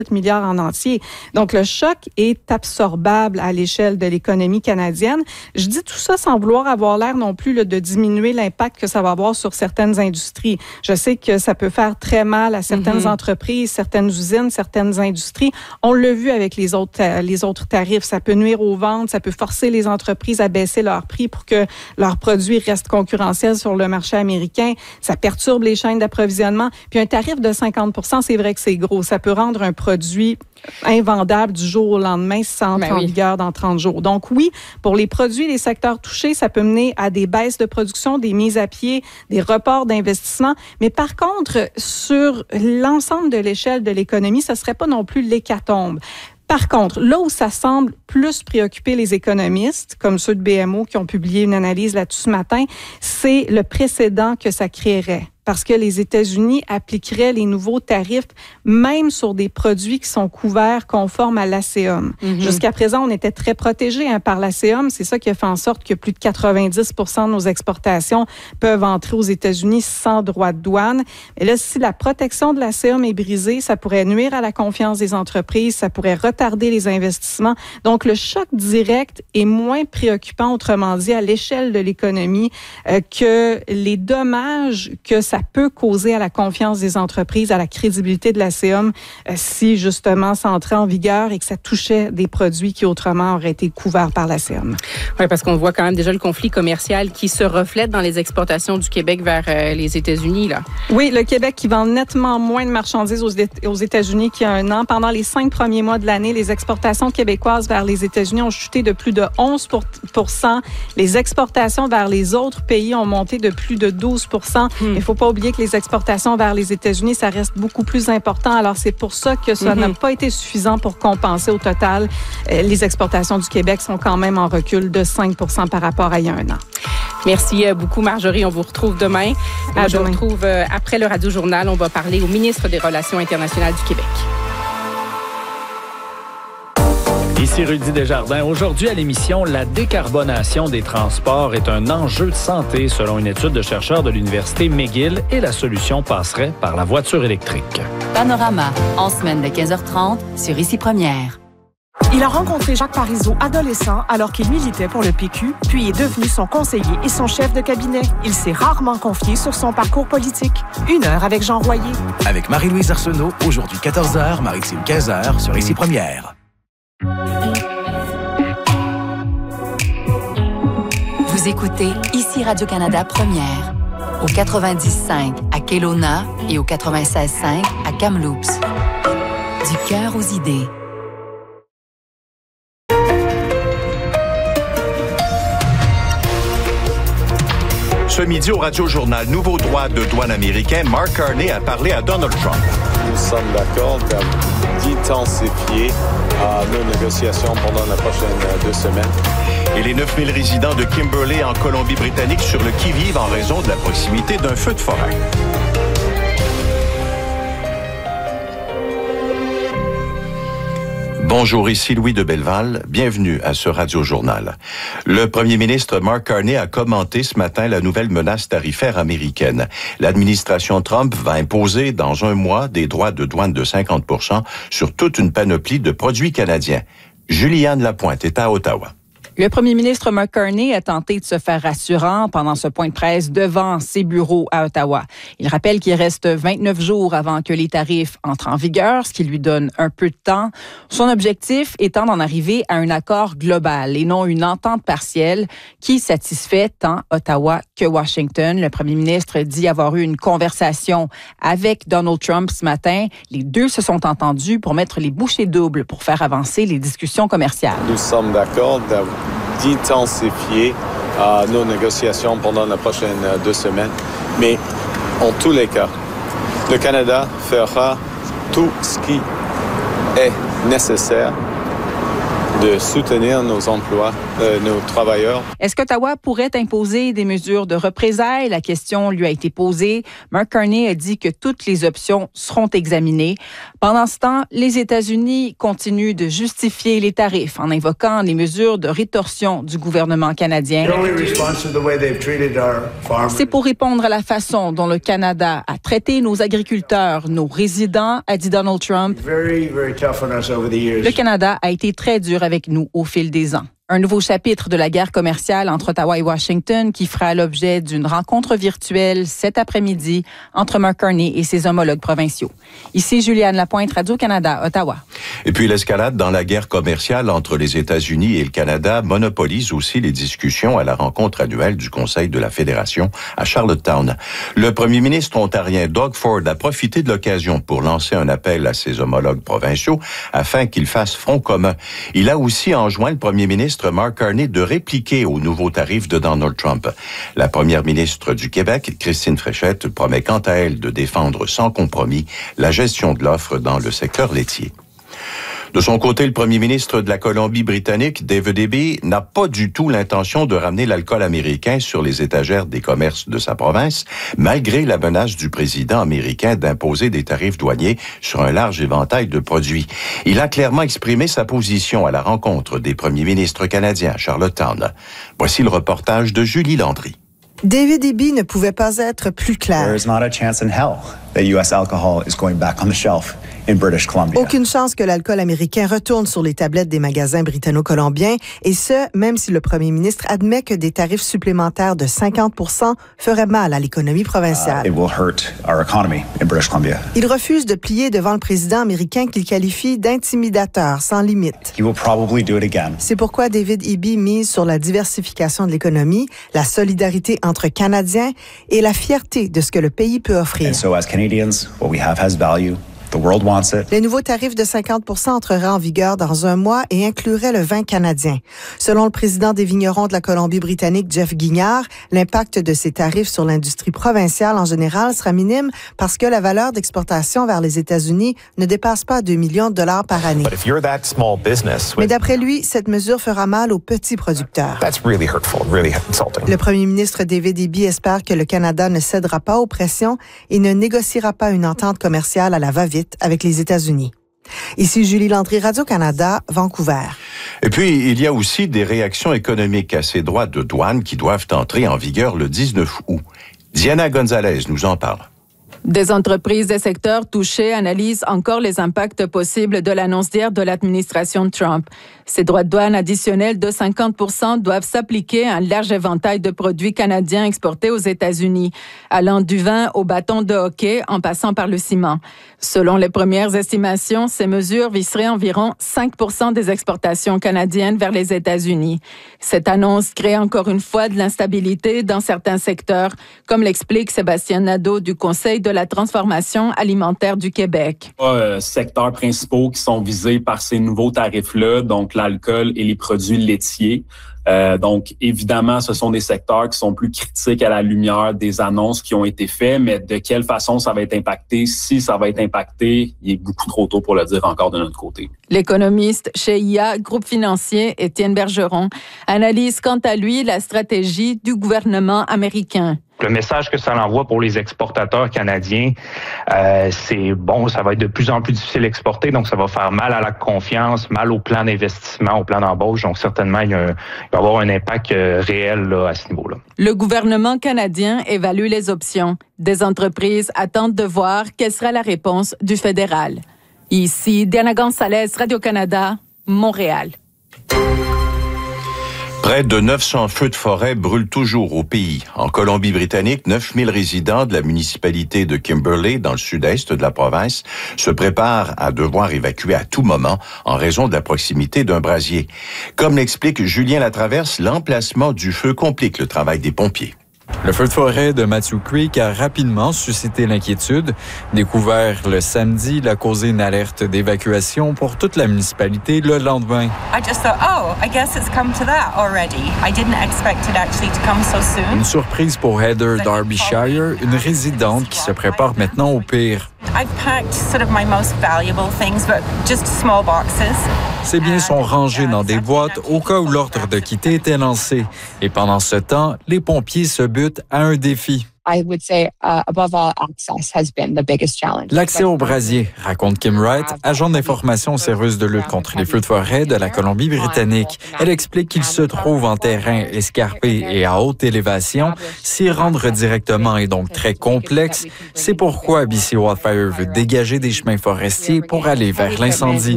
milliards en entier. Donc, le choc est absorbable à l'échelle de l'économie canadienne. Je dis tout ça sans vouloir avoir l'air non plus de diminuer l'impact que ça va avoir sur certaines industries. Je sais que ça peut faire très mal à certaines entreprises, certaines usines, certaines industries. On l'a vu avec les autres tarifs. Ça peut nuire aux ventes, ça peut forcer les entreprises à baisser leurs prix pour que leurs produits restent concurrentiels sur le marché américain. Ça perturbe les chaînes d'approvisionnement. Puis un tarif de 50 %, c'est vrai que c'est gros. Ça peut rendre un produit invendable du jour au lendemain si ça entre en vigueur dans 30 jours. Donc oui, pour les produits et les secteurs touchés, ça peut mener à des baisses de production, des mises à pied, des reports d'investissement. Mais par contre, sur l'ensemble de l'échelle de l'économie, ça ne serait pas non plus l'hécatombe. Par contre, là où ça semble plus préoccuper les économistes, comme ceux de BMO qui ont publié une analyse là-dessus ce matin, c'est le précédent que ça créerait. Parce que les États-Unis appliqueraient les nouveaux tarifs même sur des produits qui sont couverts conformes à l'ACEUM. Jusqu'à présent, on était très protégés par l'ACEUM. C'est ça qui a fait en sorte que plus de 90 % de nos exportations peuvent entrer aux États-Unis sans droit de douane. Mais là, si la protection de l'ACEUM est brisée, ça pourrait nuire à la confiance des entreprises, ça pourrait retarder les investissements. Donc, le choc direct est moins préoccupant, autrement dit, à l'échelle de l'économie que les dommages que ça peut causer à la confiance des entreprises, à la crédibilité de l'ACEUM si justement ça entrait en vigueur et que ça touchait des produits qui autrement auraient été couverts par l'ACEUM. Oui, parce qu'on voit quand même déjà le conflit commercial qui se reflète dans les exportations du Québec vers les États-Unis, là. Oui, le Québec qui vend nettement moins de marchandises aux États-Unis qu'il y a un an. Pendant les 5 premiers mois de l'année, les exportations québécoises vers les États-Unis ont chuté de plus de 11 %. Les exportations vers les autres pays ont monté de plus de 12 %. Il faut pas oublier que les exportations vers les États-Unis, ça reste beaucoup plus important. Alors, c'est pour ça que ça n'a pas été suffisant pour compenser au total. Les exportations du Québec sont quand même en recul de 5 % par rapport à il y a un an. Merci beaucoup, Marjorie. On vous retrouve demain. On se retrouve après le Radio-Journal. On va parler au ministre des Relations internationales du Québec. Ici Rudy Desjardins. Aujourd'hui à l'émission, la décarbonation des transports est un enjeu de santé selon une étude de chercheurs de l'Université McGill et la solution passerait par la voiture électrique. Panorama, en semaine de 15h30 sur Ici Première. Il a rencontré Jacques Parizeau adolescent alors qu'il militait pour le PQ, puis est devenu son conseiller et son chef de cabinet. Il s'est rarement confié sur son parcours politique. 1 heure avec Jean Royer. Avec Marie-Louise Arsenault, aujourd'hui 14h, Marie-Céline 15h sur Ici Première. Vous écoutez Ici Radio-Canada Première, au 90.5 à Kelowna et au 96.5 à Kamloops. Du cœur aux idées. Ce midi au Radio-Journal, nouveau droit de douane américain, Mark Carney a parlé à Donald Trump. Nous sommes d'accord d'intensifier nos négociations pendant la prochaine 2 semaines. Et les 9000 résidents de Kimberley en Colombie-Britannique sur le qui-vive en raison de la proximité d'un feu de forêt. Bonjour, ici Louis de Belleval. Bienvenue à ce Radio-Journal. Le premier ministre Mark Carney a commenté ce matin la nouvelle menace tarifaire américaine. L'administration Trump va imposer dans 1 mois des droits de douane de 50 % sur toute une panoplie de produits canadiens. Juliane Lapointe est à Ottawa. Le premier ministre Mark Carney a tenté de se faire rassurant pendant ce point de presse devant ses bureaux à Ottawa. Il rappelle qu'il reste 29 jours avant que les tarifs entrent en vigueur, ce qui lui donne un peu de temps. Son objectif étant d'en arriver à un accord global et non une entente partielle qui satisfait tant Ottawa que Washington. Le premier ministre dit avoir eu une conversation avec Donald Trump ce matin. Les deux se sont entendus pour mettre les bouchées doubles pour faire avancer les discussions commerciales. Nous sommes d'accord d'intensifier nos négociations pendant la prochaine 2 semaines. Mais en tous les cas, le Canada fera tout ce qui est nécessaire de soutenir nos emplois, nos travailleurs. Est-ce qu'Ottawa pourrait imposer des mesures de représailles? La question lui a été posée. Mark Carney a dit que toutes les options seront examinées. Pendant ce temps, les États-Unis continuent de justifier les tarifs en invoquant les mesures de rétorsion du gouvernement canadien. C'est pour répondre à la façon dont le Canada a traité nos agriculteurs, nos résidents, a dit Donald Trump. Le Canada a été très dur avec nous au fil des ans. Un nouveau chapitre de la guerre commerciale entre Ottawa et Washington qui fera l'objet d'une rencontre virtuelle cet après-midi entre Mark Carney et ses homologues provinciaux. Ici Juliane Lapointe, Radio-Canada, Ottawa. Et puis l'escalade dans la guerre commerciale entre les États-Unis et le Canada monopolise aussi les discussions à la rencontre annuelle du Conseil de la Fédération à Charlottetown. Le premier ministre ontarien Doug Ford a profité de l'occasion pour lancer un appel à ses homologues provinciaux afin qu'ils fassent front commun. Il a aussi enjoint le premier ministre Mark Carney de répliquer aux nouveaux tarifs de Donald Trump. La première ministre du Québec, Christine Fréchette, promet quant à elle de défendre sans compromis la gestion de l'offre dans le secteur laitier. De son côté, le premier ministre de la Colombie-Britannique, David Eby, n'a pas du tout l'intention de ramener l'alcool américain sur les étagères des commerces de sa province, malgré la menace du président américain d'imposer des tarifs douaniers sur un large éventail de produits. Il a clairement exprimé sa position à la rencontre des premiers ministres canadiens à Charlottetown. Voici le reportage de Julie Landry. David Eby ne pouvait pas être plus clair. There is not a chance in hell that U.S. alcohol is going back on the shelf in British Columbia. Aucune chance que l'alcool américain retourne sur les tablettes des magasins britanno-colombiens, et ce, même si le premier ministre admet que des tarifs supplémentaires de 50% feraient mal à l'économie provinciale. It will hurt our economy in British Columbia. Il refuse de plier devant le président américain qu'il qualifie d'intimidateur sans limite. He will probably do it again. C'est pourquoi David Eby mise sur la diversification de l'économie, la solidarité entre Canadiens et la fierté de ce que le pays peut offrir. And so as Canadians, what we have has value. The world wants it. Les nouveaux tarifs de 50% entreraient en vigueur dans un mois et incluraient le vin canadien. Selon le président des vignerons de la Colombie-Britannique, Jeff Guignard, l'impact de ces tarifs sur l'industrie provinciale en général sera minime parce que la valeur d'exportation vers les États-Unis ne dépasse pas 2 millions de dollars par année. But if you're that small business, Mais d'après lui, cette mesure fera mal aux petits producteurs. That's really hurtful, really insulting. Le premier ministre David Eby espère que le Canada ne cédera pas aux pressions et ne négociera pas une entente commerciale à la va-vite avec les États-Unis. Ici Julie Landry, Radio-Canada, Vancouver. Et puis, il y a aussi des réactions économiques à ces droits de douane qui doivent entrer en vigueur le 19 août. Diana Gonzalez nous en parle. Des entreprises des secteurs touchés analysent encore les impacts possibles de l'annonce d'hier de l'administration Trump. Ces droits de douane additionnels de 50% doivent s'appliquer à un large éventail de produits canadiens exportés aux États-Unis, allant du vin au bâton de hockey en passant par le ciment. Selon les premières estimations, ces mesures viseraient environ 5% des exportations canadiennes vers les États-Unis. Cette annonce crée encore une fois de l'instabilité dans certains secteurs, comme l'explique Sébastien Nadeau du Conseil de la transformation alimentaire du Québec. Secteurs principaux qui sont visés par ces nouveaux tarifs-là, donc l'alcool et les produits laitiers. Donc, évidemment, ce sont des secteurs qui sont plus critiques à la lumière des annonces qui ont été faites, mais de quelle façon ça va être impacté, si ça va être impacté, il est beaucoup trop tôt pour le dire encore de notre côté. L'économiste chez IA, groupe financier, Étienne Bergeron, analyse quant à lui la stratégie du gouvernement américain. Le message que ça envoie pour les exportateurs canadiens, c'est bon, ça va être de plus en plus difficile d'exporter, donc ça va faire mal à la confiance, mal au plan d'investissement, au plan d'embauche. Donc certainement, il va y avoir un impact réel là, à ce niveau-là. Le gouvernement canadien évalue les options. Des entreprises attendent de voir quelle sera la réponse du fédéral. Ici, Diana Gonzalez, Radio-Canada, Montréal. Près de 900 feux de forêt brûlent toujours au pays. En Colombie-Britannique, 9000 résidents de la municipalité de Kimberley, dans le sud-est de la province, se préparent à devoir évacuer à tout moment en raison de la proximité d'un brasier. Comme l'explique Julien Latraverse, l'emplacement du feu complique le travail des pompiers. Le feu de forêt de Matthew Creek a rapidement suscité l'inquiétude. Découvert le samedi, il a causé une alerte d'évacuation pour toute la municipalité le lendemain. Une surprise pour Heather Derbyshire, une résidente qui se prépare maintenant au pire. Ces biens sont rangés dans des boîtes au cas où l'ordre de quitter était lancé. Et pendant ce temps, les pompiers se butent à un défi. L'accès au brasier, raconte Kim Wright, agent d'information au service de lutte contre les feux de forêt de la Colombie-Britannique. Elle explique qu'il se trouve en terrain escarpé et à haute élévation. S'y rendre directement est donc très complexe. C'est pourquoi BC Wildfire veut dégager des chemins forestiers pour aller vers l'incendie.